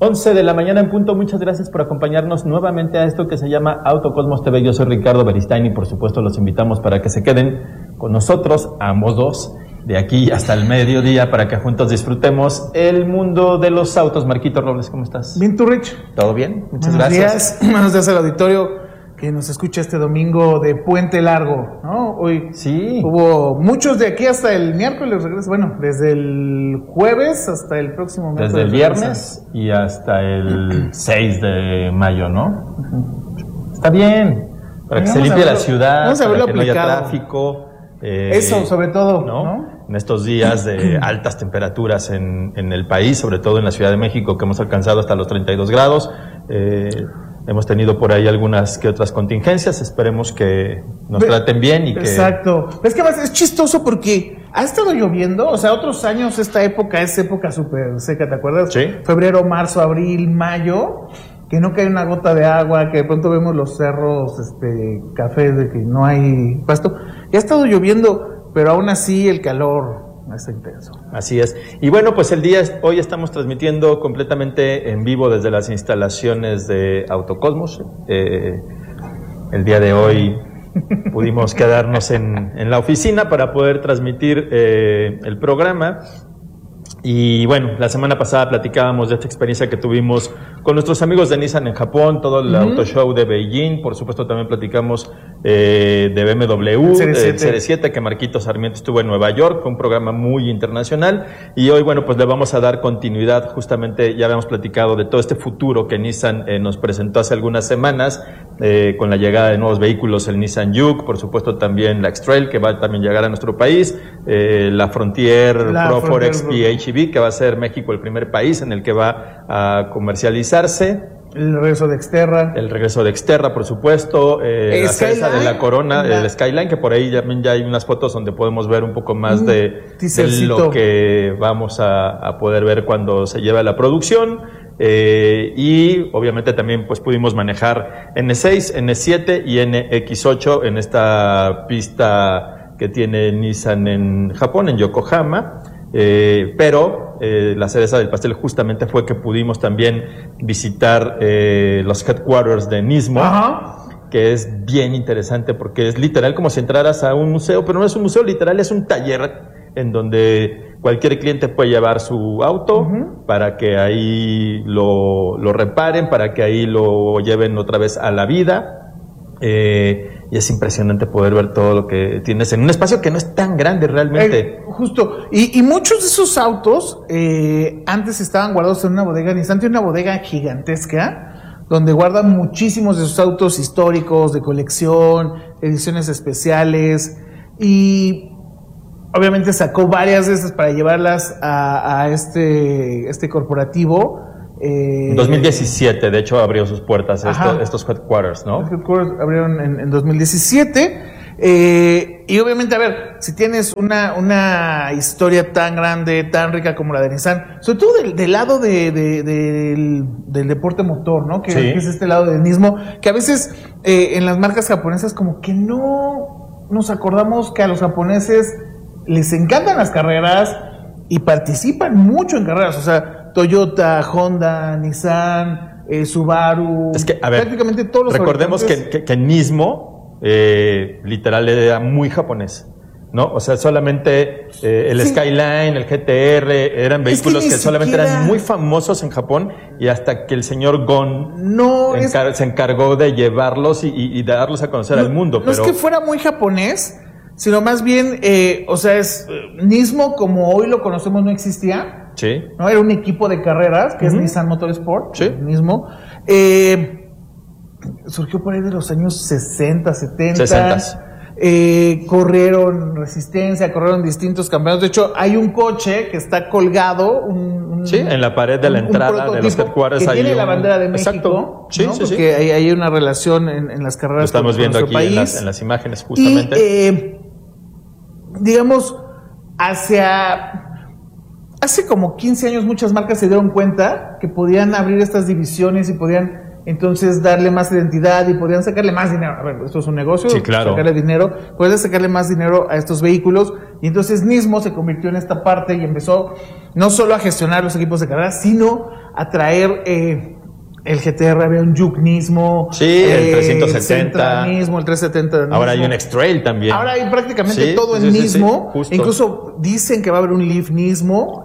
11 de la mañana en punto. Muchas gracias por acompañarnos nuevamente a esto que se llama Autocosmos TV. Yo soy Ricardo Beristain y por supuesto los invitamos para que se queden con nosotros, ambos dos, de aquí hasta el mediodía, para que juntos disfrutemos el mundo de los autos. Marquito Robles, ¿cómo estás? Bien, tú, Rich. ¿Todo bien? Muchas Buenos gracias. Buenos días al auditorio que nos escucha este domingo de Puente Largo, ¿no? Hoy sí hubo muchos de aquí hasta el miércoles regreso, bueno, desde el jueves hasta el próximo miércoles. Desde el viernes y hasta el 6 de mayo, ¿no? Está bien, para que se limpie la ciudad, para que no haya tráfico. Eso, sobre todo, ¿no? En estos días de altas temperaturas en el país, sobre todo en la Ciudad de México, que hemos alcanzado hasta los 32 grados. Hemos tenido por ahí algunas que otras contingencias. Esperemos que nos traten bien y que... Exacto. Es que además es chistoso porque ha estado lloviendo. O sea, otros años esta época es época súper seca, ¿te acuerdas? Sí. Febrero, marzo, abril, mayo, que no cae una gota de agua, que de pronto vemos los cerros cafés de que no hay pasto. Y ha estado lloviendo, pero aún así el calor está intenso. Así es. Y bueno, pues hoy estamos transmitiendo completamente en vivo desde las instalaciones de Autocosmos. El día de hoy pudimos quedarnos en la oficina para poder transmitir el programa. Y bueno, la semana pasada platicábamos de esta experiencia que tuvimos con nuestros amigos de Nissan en Japón, todo el auto show de Beijing. Por supuesto también platicamos de BMW, del Serie 7, que Marquito Sarmiento estuvo en Nueva York, fue un programa muy internacional. Y hoy, bueno, pues le vamos a dar continuidad. Justamente ya habíamos platicado de todo este futuro que Nissan nos presentó hace algunas semanas, con la llegada de nuevos vehículos, el Nissan Juke, por supuesto también la X-Trail, que va a también llegar a nuestro país, la Frontier Pro 4X PHEV, que va a ser México el primer país en el que va a comercializarse. El regreso de Xterra. El regreso de Xterra, por supuesto. La cereza de la corona, el Skyline, que por ahí ya hay unas fotos donde podemos ver un poco más de lo que vamos a poder ver cuando se lleve a la producción. Y obviamente también pues pudimos manejar N6, N7 y NX8 en esta pista que tiene Nissan en Japón, en Yokohama. Pero la cereza del pastel justamente fue que pudimos también visitar los headquarters de Nismo. Ajá. Que es bien interesante porque es literal como si entraras a un museo, pero no es un museo, literal es un taller en donde cualquier cliente puede llevar su auto para que ahí lo reparen, para que ahí lo lleven otra vez a la vida. Y es impresionante poder ver todo lo que tienes en un espacio que no es tan grande realmente. Justo. Y muchos de esos autos antes estaban guardados en una bodega. Nissan tiene una bodega gigantesca donde guardan muchísimos de sus autos históricos, de colección, ediciones especiales, y obviamente sacó varias de esas para llevarlas a este corporativo. En 2017, de hecho, abrió sus puertas estos headquarters, ¿no? Los headquarters abrieron en 2017. Y obviamente, a ver, si tienes una historia tan grande, tan rica como la de Nissan, sobre todo del lado del deporte motor, ¿no? Que es este lado del mismo, que a veces en las marcas japonesas como que no nos acordamos que a los japoneses les encantan las carreras y participan mucho en carreras, o sea, Toyota, Honda, Nissan, Subaru, es que, a ver, prácticamente todos los recordemos que Nismo literal era muy japonés, ¿no? O sea, solamente el Skyline, el GTR eran vehículos que solamente eran muy famosos en Japón, y hasta que el señor Gon se encargó de llevarlos y de darlos a conocer al mundo. No es que fuera muy japonés, sino más bien, o sea, Nismo como hoy lo conocemos no existía. Sí. ¿No? Era un equipo de carreras que es Nissan Motorsport, mismo. Surgió por ahí de los años 60, 70. Corrieron resistencia, corrieron distintos campeonatos. De hecho, hay un coche que está colgado, en la pared de la entrada de los headquarters. Que tiene la bandera de México. Exacto. Sí, ¿no? Porque hay una relación en las carreras. Lo estamos viendo aquí en las imágenes, justamente. Y, digamos, hace como 15 años muchas marcas se dieron cuenta que podían abrir estas divisiones y podían entonces darle más identidad y podían sacarle más dinero. A ver, esto es un negocio, sí, claro. Sacarle dinero, puedes sacarle más dinero a estos vehículos, Y entonces Nismo se convirtió en esta parte y empezó no solo a gestionar los equipos de carrera, sino a traer el GTR, había un Juke Nismo. Sí, el 370. El Sentra Nismo, el 370 Nismo. Ahora hay un X-Trail también. Ahora hay prácticamente todo en Nismo. Incluso dicen que va a haber un Leaf Nismo.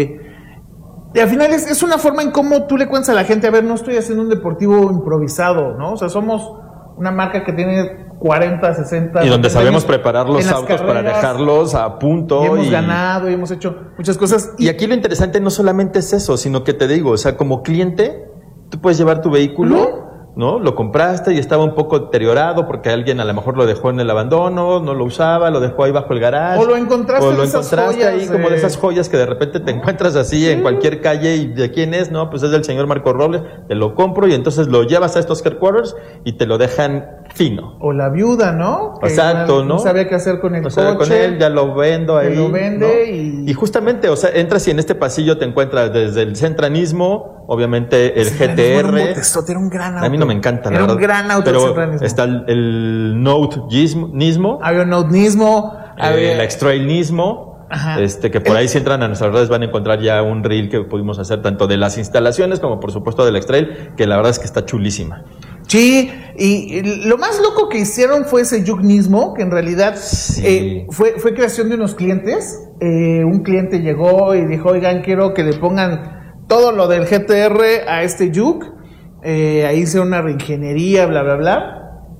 Y al final es una forma en cómo tú le cuentas a la gente, a ver, no estoy haciendo un deportivo improvisado, ¿no? O sea, somos una marca que tiene 40, 60... Y donde sabemos preparar los autos para dejarlos a punto. Y hemos ganado y hemos hecho muchas cosas. Y aquí lo interesante no solamente es eso, sino que te digo, o sea, como cliente, tú puedes llevar tu vehículo, ¿no? Lo compraste y estaba un poco deteriorado porque alguien a lo mejor lo dejó en el abandono, no lo usaba, lo dejó ahí bajo el garage. O lo encontraste ahí como de esas joyas que de repente te encuentras así en cualquier calle y ¿de quién es? No, pues es del señor Marco Robles, te lo compro y entonces lo llevas a estos headquarters y te lo dejan fino. O la viuda, ¿no? Que exacto, ¿no? No sabía qué hacer con el coche. Con él, ya lo vendo ahí. Lo vende, ¿no? Y justamente, o sea, entras y en este pasillo te encuentras desde el Sentranismo, obviamente el GTR. Era un gran auto. A mí no me encanta, la verdad. Era un gran auto pero el Sentranismo. Está el Note Nismo. Había un Note Nismo. El X-Trail Nismo. Ajá. Que por ahí si entran a nuestras redes van a encontrar ya un reel que pudimos hacer tanto de las instalaciones como por supuesto del X-Trail, que la verdad es que está chulísima. Sí, y lo más loco que hicieron fue ese Juke Nismo, que en realidad fue creación de unos clientes. Un cliente llegó y dijo, oigan, quiero que le pongan todo lo del GTR a este Juke. Ahí hice una reingeniería, bla, bla, bla.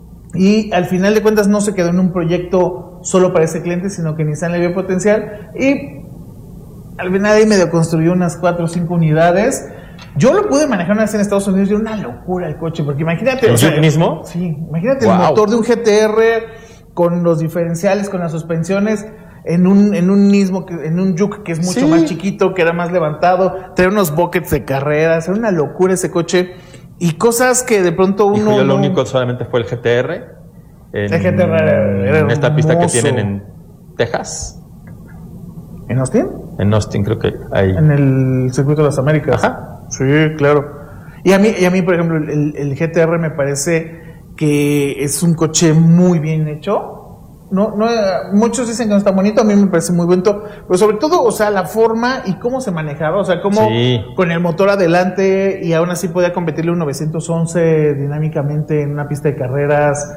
Y al final de cuentas no se quedó en un proyecto solo para ese cliente, sino que Nissan le vio potencial. Y al final ahí medio construyó unas 4 o 5 unidades. Yo lo pude manejar una vez en Estados Unidos y era una locura el coche, porque imagínate... ¿El Juke mismo? Sí, imagínate el motor de un GTR con los diferenciales, con las suspensiones, en un Nismo, en un Juke que es mucho más chiquito, que era más levantado, traer unos buckets de carreras, era una locura ese coche, y cosas que de pronto uno... Yo lo único solamente fue el GTR. El GTR era en esta pista que tienen en Texas. ¿En Austin? En Austin, creo que ahí. En el Circuito de las Américas. Ajá. Sí, claro. Y a mí, por ejemplo, el GTR me parece que es un coche muy bien hecho. No, muchos dicen que no está bonito, a mí me parece muy bonito, pero sobre todo, o sea, la forma y cómo se manejaba, o sea, cómo con el motor adelante y aún así podía competirle un 911 dinámicamente en una pista de carreras,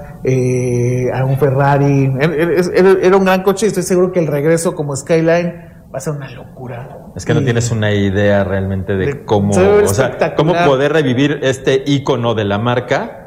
a un Ferrari. Era un gran coche y estoy seguro que el regreso como Skyline va a ser una locura. Es que no tienes una idea realmente de cómo, o sea, cómo poder revivir este ícono de la marca.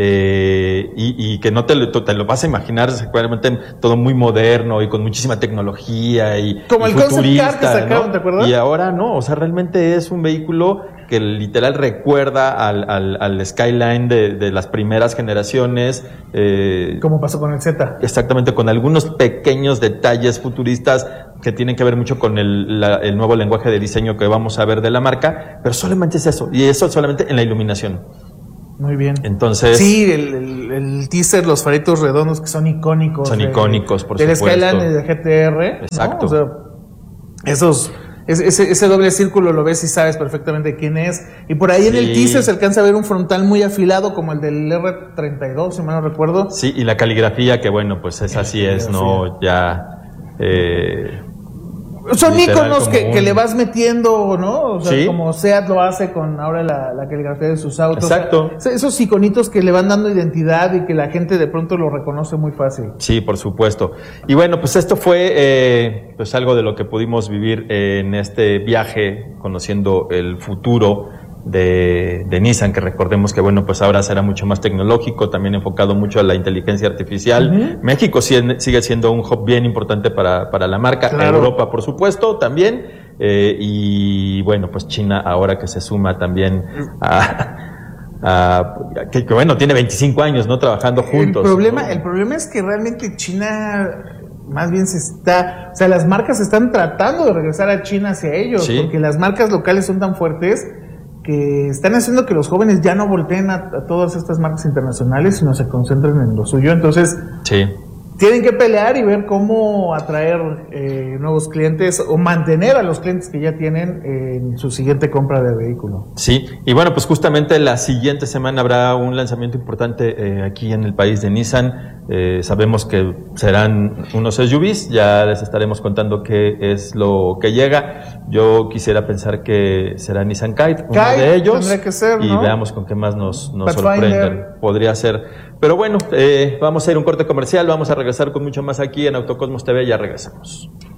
Y que no te lo vas a imaginar seguramente todo muy moderno y con muchísima tecnología y como el concept car que sacaron, ¿no? ¿Te acuerdas? Y ahora no, o sea, realmente es un vehículo que literal recuerda al Skyline de las primeras generaciones. Como pasó con el Z. Exactamente, con algunos pequeños detalles futuristas que tienen que ver mucho con el nuevo lenguaje de diseño que vamos a ver de la marca, pero solamente es eso, y eso solamente en la iluminación. Muy bien. Entonces... Sí, el teaser, los faritos redondos que son icónicos. Son icónicos, por supuesto. Del Skyline y del GTR. Exacto. ¿No? O sea, ese doble círculo lo ves y sabes perfectamente quién es. Y por ahí en el teaser se alcanza a ver un frontal muy afilado como el del R32, si mal no recuerdo. Sí, y la caligrafía que bueno, pues esa sí es, ¿no? Ya... son iconos que le vas metiendo, ¿no? O sea, como Seat lo hace con ahora la caligrafía de sus autos. Exacto. O sea, esos iconitos que le van dando identidad y que la gente de pronto lo reconoce muy fácil. Sí, por supuesto. Y bueno, pues esto fue pues algo de lo que pudimos vivir en este viaje conociendo el futuro de Nissan, que recordemos que bueno, pues ahora será mucho más tecnológico, también enfocado mucho a la inteligencia artificial. México sigue siendo un hub bien importante para la marca, Europa por supuesto también, y bueno, pues China ahora que se suma también que bueno, tiene 25 años, ¿no? Trabajando juntos. El problema es que realmente China más bien o sea, las marcas están tratando de regresar a China hacia ellos, porque las marcas locales son tan fuertes que están haciendo que los jóvenes ya no volteen a todas estas marcas internacionales, sino se concentren en lo suyo. Entonces, tienen que pelear y ver cómo atraer nuevos clientes o mantener a los clientes que ya tienen en su siguiente compra de vehículo. Sí, y bueno, pues justamente la siguiente semana habrá un lanzamiento importante aquí en el país de Nissan. Sabemos que serán unos SUVs, ya les estaremos contando qué es lo que llega. Yo quisiera pensar que será Nissan Kite, uno de ellos, tendría que ser, ¿no? Y veamos con qué más nos sorprenden. Podría ser. Pero bueno, vamos a ir a un corte comercial, vamos a regresar con mucho más aquí en Autocosmos TV, ya regresamos.